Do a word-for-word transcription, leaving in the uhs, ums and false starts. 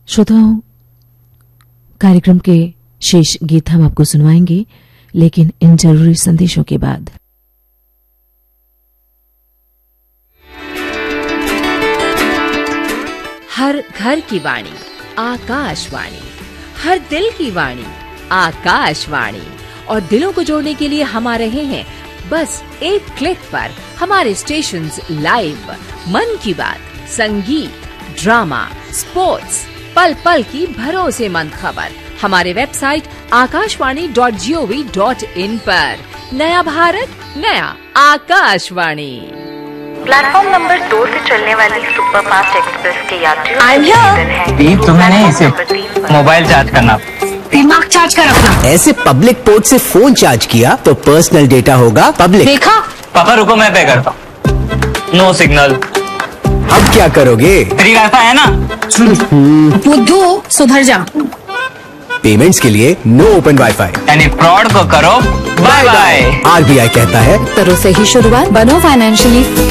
श्रोताओं, कार्यक्रम के शेष गीत हम आपको सुनवाएंगे, लेकिन इन जरूरी संदेशों के बाद। हर घर की वाणी आकाशवाणी, हर दिल की वाणी आकाशवाणी, और दिलों को जोड़ने के लिए हम आ रहे हैं बस एक क्लिक पर। हमारे स्टेशंस लाइव, मन की बात, संगीत, ड्रामा, स्पोर्ट्स, पल पल की भरोसेमंद खबर हमारे website Akashvani dot G O V dot in पर। नया भारत, नया आकाशवाणी। प्लेटफॉर्म नंबर दो से चलने वाली सुपर फास्ट एक्सप्रेस के यात्रियों I'm here. तुम्हें नहीं, इसे मोबाइल चार्ज करना, दिमाग चार्ज कर अपना। ऐसे पब्लिक पोर्ट से फोन चार्ज किया तो पर्सनल डेटा होगा पब्लिक। देखा? पापा रुको, मैं पे करता हूँ। No signal. अब क्या करोगे? फ्री वाईफाई है ना। बुद्धू सुधर जा। पेमेंट्स के लिए नो ओपन वाईफाई, यानी फ्रॉड को करो bye bye. R B I कहता है, करो सही शुरुआत, बनो फाइनेंशियली